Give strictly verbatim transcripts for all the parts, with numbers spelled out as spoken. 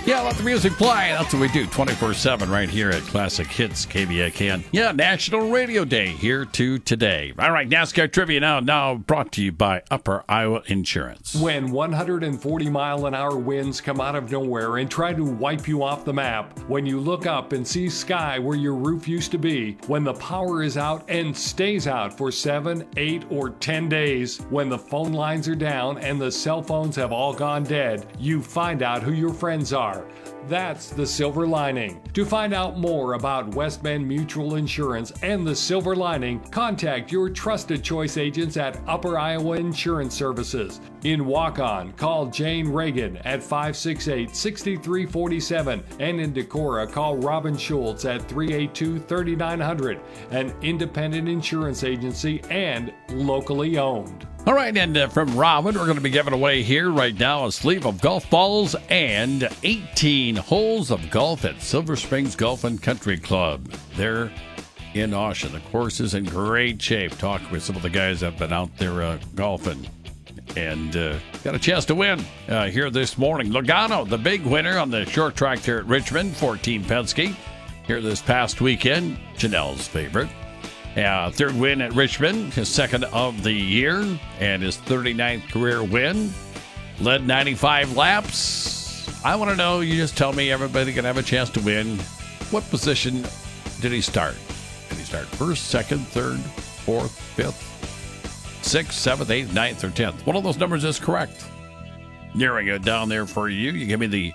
Yeah, let the music play. That's what we do twenty-four seven right here at Classic Hits K V A K N. Yeah, National Radio Day here too today. All right, NASCAR trivia now, now brought to you by Upper Iowa Insurance. When one hundred forty mile an hour winds come out of nowhere and try to wipe you off the map, when you look up and see sky where your roof used to be, when the power is out and stays out for seven, eight, or ten days, when the phone lines are down and the cell phones have all gone dead, you find out who your friends are. That's the silver lining. To find out more about West Bend Mutual Insurance and the silver lining, contact your trusted choice agents at Upper Iowa Insurance Services. In Waukon, call Jane Reagan at five six eight, six three four seven, and in Decorah, call Robin Schultz at three eight two, three nine zero zero, an independent insurance agency and locally owned. All right, and uh, from Robin, we're going to be giving away here right now a sleeve of golf balls and eighteen holes of golf at Silver Springs Golf and Country Club. They're in Ocean. The course is in great shape. Talked with some of the guys that have been out there uh, golfing and uh, got a chance to win uh, here this morning. Logano, the big winner on the short track there at Richmond for Team Penske here this past weekend. Janelle's favorite. Uh, third win at Richmond, his second of the year, and his thirty-ninth career win. Led ninety-five laps. I want to know, you just tell me, everybody can have a chance to win. What position did he start? Did he start first, second, third, fourth, fifth, sixth, seventh, eighth, ninth, or tenth? One of those numbers is correct. Narrowing it down there for you. You give me the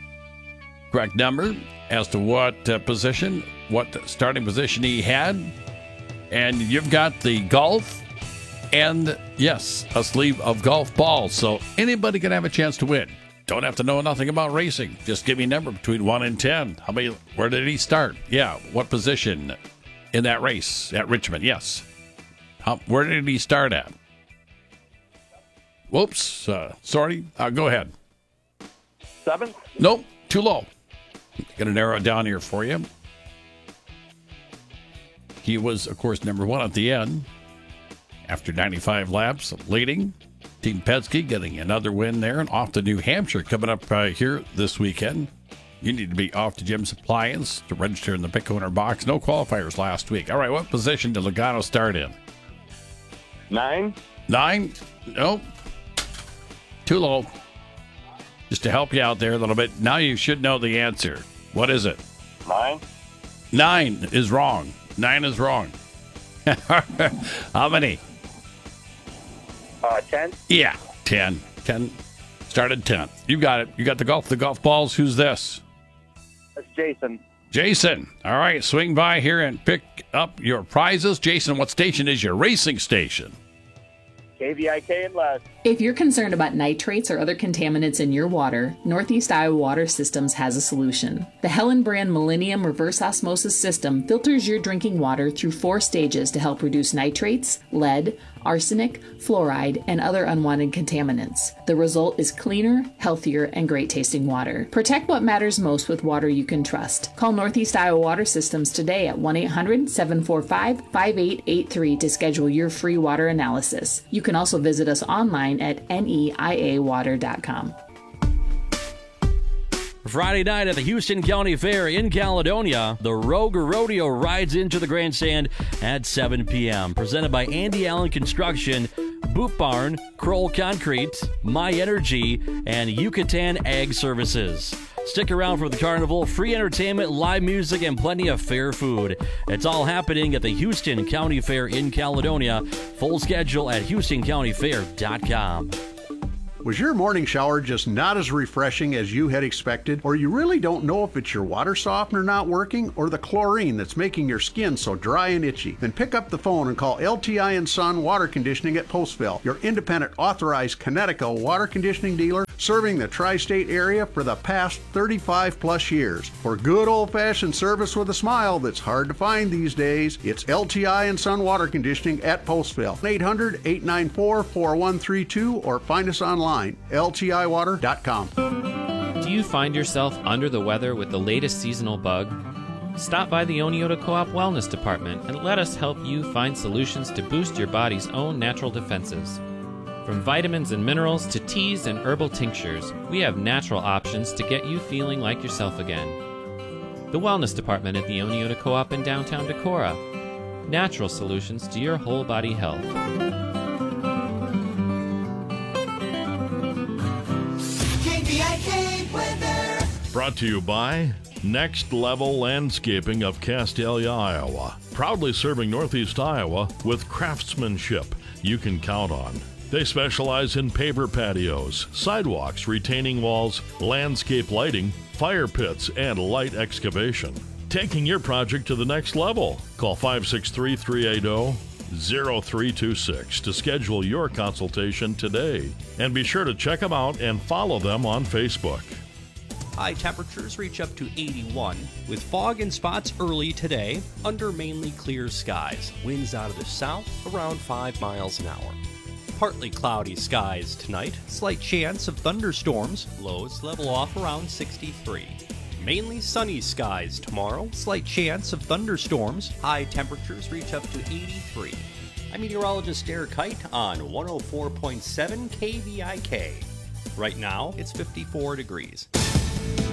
correct number as to what uh, position, what starting position he had. And you've got the golf and, yes, a sleeve of golf balls. So anybody can have a chance to win. Don't have to know nothing about racing. Just give me a number between one and ten. How many? Where did he start? Yeah, what position in that race at Richmond? Yes. How, where did he start at? Whoops. Uh, sorry. Uh, go ahead. Seventh? Nope. Too low. Going to narrow it down here for you. He was, of course, number one at the end after ninety-five laps, leading. Team Penske getting another win there, and off to New Hampshire coming up uh, here this weekend. You need to be off to Jim's Appliance to register in the pick owner box. No qualifiers last week. All right, what position did Logano start in? Nine. Nine? Nope. Too low. Just to help you out there a little bit. Now you should know the answer. What is it? Nine. Nine is wrong. Nine is wrong. How many? Uh, ten. Yeah, ten. Ten. Started tenth. You got it. You got the golf. The golf balls. Who's this? That's Jason. Jason. All right. Swing by here and pick up your prizes. Jason, what station is your racing station? K V I K and less. If you're concerned about nitrates or other contaminants in your water, Northeast Iowa Water Systems has a solution. The Helen brand Millennium Reverse Osmosis System filters your drinking water through four stages to help reduce nitrates, lead, arsenic, fluoride, and other unwanted contaminants. The result is cleaner, healthier, and great-tasting water. Protect what matters most with water you can trust. Call Northeast Iowa Water Systems today at one eight hundred, seven four five, five eight eight three to schedule your free water analysis. You can also visit us online at neia water dot com. Friday night at the Houston County Fair in Caledonia, the Rogue Rodeo rides into the grandstand at seven p.m. Presented by Andy Allen Construction, Boot Barn, Kroll Concrete, My Energy, and Yucatan Ag Services. Stick around for the carnival, free entertainment, live music, and plenty of fair food. It's all happening at the Houston County Fair in Caledonia. Full schedule at houston county fair dot com. Was your morning shower just not as refreshing as you had expected? Or you really don't know if it's your water softener not working or the chlorine that's making your skin so dry and itchy? Then pick up the phone and call L T I and Son Water Conditioning at Postville, your independent authorized Connecticut water conditioning dealer serving the tri-state area for the past thirty-five plus years. For good old-fashioned service with a smile that's hard to find these days, it's L T I and Son Water Conditioning at Postville. eight hundred, eight nine four, four one three two or find us online. L T I water dot com. Do you find yourself under the weather with the latest seasonal bug? Stop by the Oneota Co-op Wellness Department and let us help you find solutions to boost your body's own natural defenses. From vitamins and minerals to teas and herbal tinctures, we have natural options to get you feeling like yourself again. The Wellness Department at the Oneota Co-op in downtown Decorah. Natural solutions to your whole body health. K V I K weather. Brought to you by Next Level Landscaping of Castalia, Iowa. Proudly serving Northeast Iowa with craftsmanship you can count on. They specialize in paver patios, sidewalks, retaining walls, landscape lighting, fire pits, and light excavation. Taking your project to the next level. Call five six three, three eight zero, zero three two six to schedule your consultation today. And be sure to check them out and follow them on Facebook. High temperatures reach up to eighty-one, with fog in spots early today under mainly clear skies. Winds out of the south around five miles an hour. Partly cloudy skies tonight, slight chance of thunderstorms, lows level off around sixty-three. Mainly sunny skies tomorrow, slight chance of thunderstorms, high temperatures reach up to eighty-three. I'm meteorologist Derek Kite on one oh four point seven K V I K. Right now, it's fifty-four degrees.